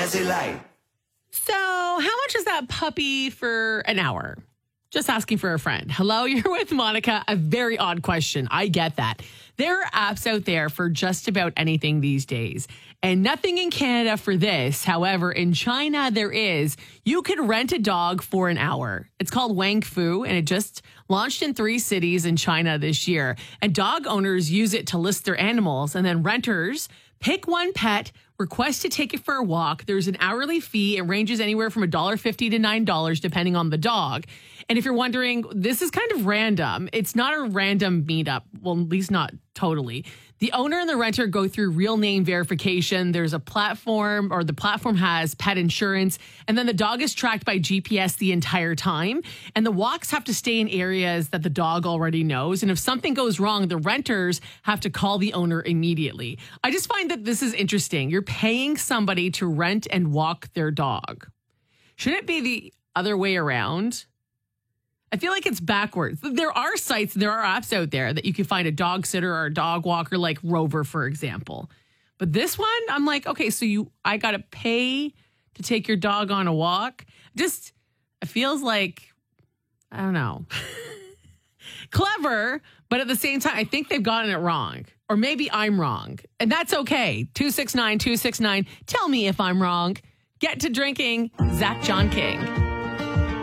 Jesse Light. So, how much is that puppy for an hour? Just asking for a friend. Hello, you're with Monica. A very odd question. I get that. There are apps out there for just about anything these days. And nothing in Canada for this. However, in China, there is. You could rent a dog for an hour. It's called Wang Fu, and it just launched in 3 cities in China this year. And dog owners use it to list their animals, and then renters pick one pet, request to take it for a walk. There's an hourly fee. It ranges anywhere from $1.50 to $9, depending on the dog. And if you're wondering, this is kind of random. It's not a random meetup. Well, at least not totally. The owner and the renter go through real name verification. There's a platform, or the platform has pet insurance. And then the dog is tracked by GPS the entire time. And the walks have to stay in areas that the dog already knows. And if something goes wrong, the renters have to call the owner immediately. I just find that this is interesting. You're paying somebody to rent and walk their dog. Should it be the other way around? I feel like it's backwards. There are sites, there are apps out there that you can find a dog sitter or a dog walker, like Rover, for example. But this one, I'm like, okay, so I got to pay to take your dog on a walk. Just, it feels like, I don't know, clever, but at the same time, I think they've gotten it wrong. Or maybe I'm wrong. And that's okay. 269-269. Tell me if I'm wrong. Get to drinking. Zach John King.